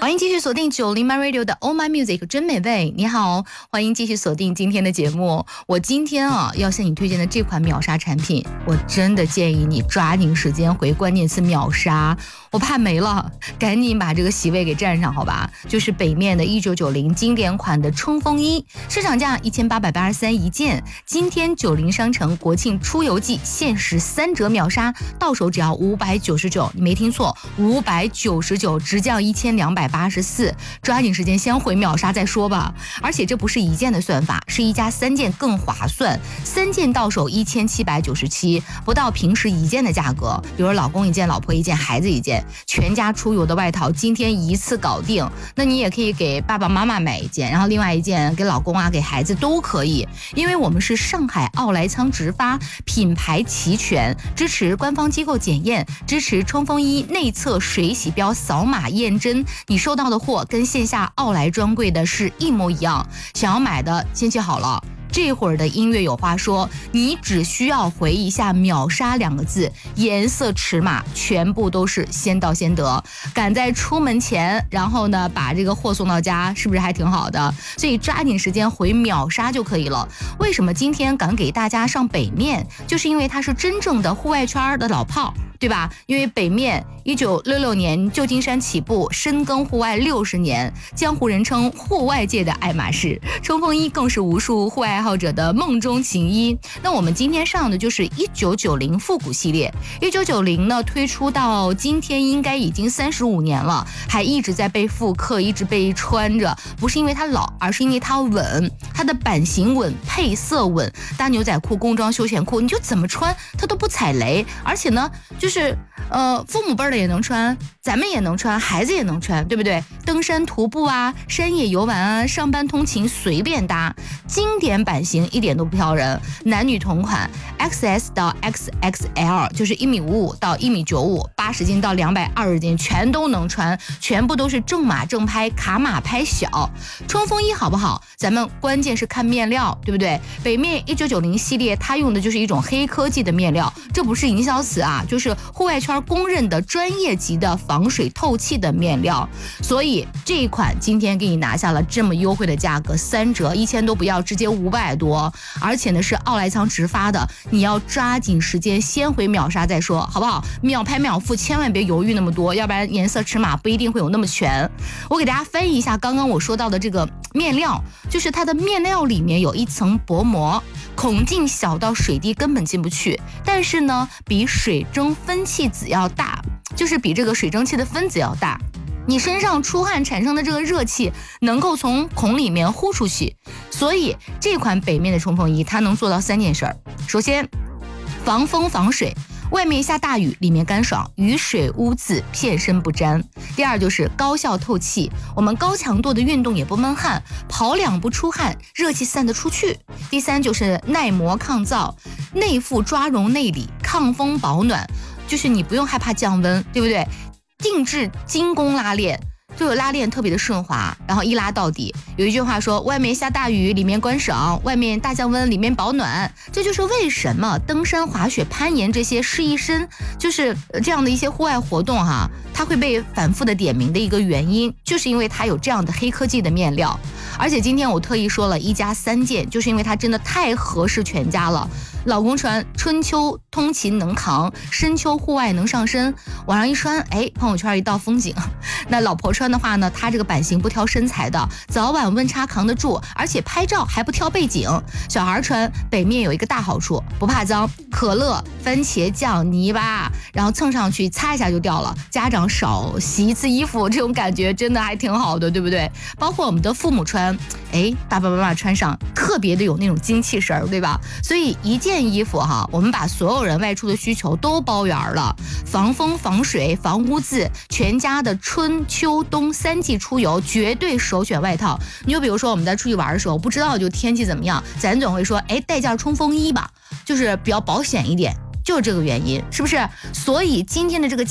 欢迎继续锁定90 My Radio 的 Oh My Music 真美味。你好，欢迎继续锁定今天的节目。我今天要向你推荐的这款秒杀产品，我真的建议你抓紧时间回关键词秒杀，我怕没了，赶紧把这个席位给占上，好吧？就是北面的1990经典款的冲锋衣，市场价1883一件，今天90商城国庆出游季限时3折秒杀，到手只要599，你没听错，599，直降1284，抓紧时间先回秒杀再说吧。而且这不是一件的算法，是1加3件更划算，3件到手1797，不到平时1件的价格。比如老公1件，老婆1件，孩子1件，全家出游的外套今天一次搞定。那你也可以给爸爸妈妈买1件，然后另外1件给老公给孩子都可以。因为我们是上海奥莱仓直发，品牌齐全，支持官方机构检验，支持冲锋衣内侧水洗标扫码验真，你收到的货跟线下奥莱专柜的是一模一样。想要买的先记好了，这会儿的音乐有话说，你只需要回一下秒杀2个字，颜色尺码全部都是先到先得，赶在出门前，然后呢把这个货送到家，是不是还挺好的？所以抓紧时间回秒杀就可以了。为什么今天敢给大家上北面，就是因为它是真正的户外圈的老炮，对吧？因为北面1966年旧金山起步，深耕户外60年，江湖人称户外界的爱马仕，冲锋衣更是无数户外爱好者的梦中情衣。那我们今天上的就是1990复古系列，1990呢推出到今天应该已经35年了，还一直在被复刻，一直被穿着，不是因为它老，而是因为它稳，它的版型稳，配色稳，大牛仔裤、工装休闲裤，你就怎么穿它都不踩雷，而且呢就是父母辈的也能穿，咱们也能穿，孩子也能穿，对不对？登山徒步山野游玩上班通勤随便搭，经典版型一点都不挑人，男女同款 XS 到 XXL， 就是1.55米到1.95米，80斤到220斤全都能穿，全部都是正码正拍，卡码拍小。冲锋衣好不好？咱们关键是看面料，对不对？北面1990系列它用的就是一种黑科技的面料，这不是营销词就是户外圈公认的专业级的防水透气的面料。所以这一款今天给你拿下了这么优惠的价格，3折，1000都不要，直接500多，而且呢是奥莱仓直发的，你要抓紧时间先回秒杀再说，好不好？秒拍秒付，千万别犹豫那么多，要不然颜色尺码不一定会有那么全。我给大家翻译一下刚刚我说到的这个面料，就是它的面料里面有一层薄膜，孔径小到水滴根本进不去，但是呢比水蒸分气子要大，就是比这个水蒸气的分子要大，你身上出汗产生的这个热气能够从孔里面呼出去。所以这款北面的冲锋衣它能做到3件事。首先防风防水，外面下大雨，里面干爽，雨水污渍片身不沾。第二就是高效透气，我们高强度的运动也不闷汗，跑2步出汗，热气散得出去。第三就是耐磨抗燥，内附抓绒内里，抗风保暖，就是你不用害怕降温，对不对？定制精工拉链，就有拉链特别的顺滑，然后一拉到底。有一句话说，外面下大雨，里面干爽，外面大降温，里面保暖。这就是为什么登山、滑雪、攀岩这些试一身，就是这样的一些户外活动它会被反复的点名的一个原因，就是因为它有这样的黑科技的面料。而且今天我特意说了1加3件，就是因为它真的太合适全家了。老公穿春秋通勤能扛，深秋户外能上身，晚上一穿，朋友圈一道风景。那老婆穿的话呢，它这个版型不挑身材的，早晚温差扛得住，而且拍照还不挑背景。小孩穿北面有一个大好处，不怕脏，可乐、番茄酱、泥巴，然后蹭上去擦一下就掉了，家长少洗一次衣服，这种感觉真的还挺好的，对不对？包括我们的父母穿，爸爸妈妈穿上特别的有那种精气神，对吧？所以一件衣服我们把所有人外出的需求都包圆了，防风防水防污渍，全家的春秋冬3季出游绝对首选外套。你就比如说我们在出去玩的时候，不知道就天气怎么样，咱总会说带件冲锋衣吧，就是比较保险一点，就是这个原因，是不是？所以今天的这个